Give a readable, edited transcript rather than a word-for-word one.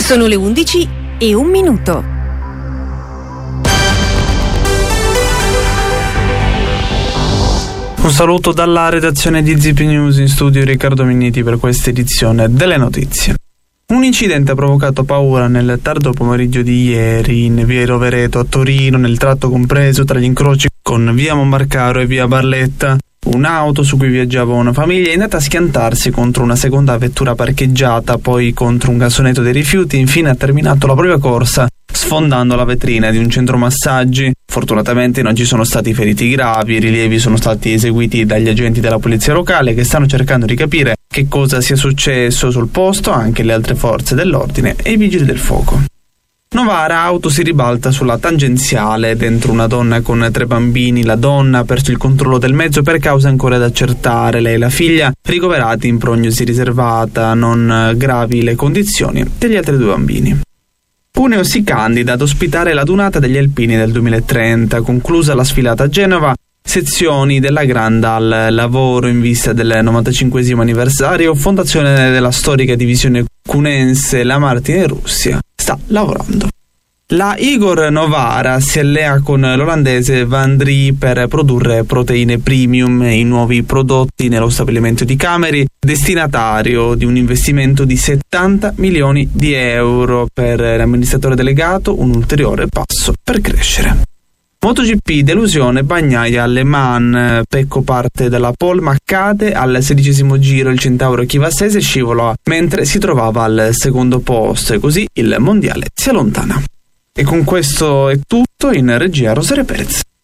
Sono le 11:01. Un saluto dalla redazione di ZIP News, in studio Riccardo Minniti per questa edizione delle notizie. Un incidente ha provocato paura nel tardo pomeriggio di ieri in via Rovereto a Torino, nel tratto compreso tra gli incroci con via Monmarcaro e via Barletta. Un'auto su cui viaggiava una famiglia è andata a schiantarsi contro una seconda vettura parcheggiata, poi contro un cassoneto dei rifiuti e infine ha terminato la propria corsa sfondando la vetrina di un centro massaggi. Fortunatamente non ci sono stati feriti gravi, i rilievi sono stati eseguiti dagli agenti della polizia locale che stanno cercando di capire che cosa sia successo sul posto, anche le altre forze dell'ordine e i vigili del fuoco. Novara, auto si ribalta sulla tangenziale dentro una donna con 3 bambini. La donna ha perso il controllo del mezzo per cause ancora da accertare. Lei e la figlia ricoverati in prognosi riservata, non gravi le condizioni degli altri 2 bambini. Cuneo si candida ad ospitare la Dunata degli Alpini del 2030. Conclusa la sfilata a Genova, sezioni della Granda al lavoro in vista del 95esimo anniversario. Fondazione della storica divisione cunense La Martina in Russia sta lavorando. La Igor Novara si allea con l'olandese Vandri per produrre proteine premium. I nuovi prodotti nello stabilimento di Cameri, destinatario di un investimento di 70 milioni di euro per l'amministratore delegato, un ulteriore passo per crescere. MotoGP, delusione Bagnaia alle Man. Pecco parte dalla pole ma cade al 16° giro. Il centauro Chivassese scivola mentre si trovava al secondo posto e così il mondiale si allontana. E con questo è tutto. In regia Rosario Perez.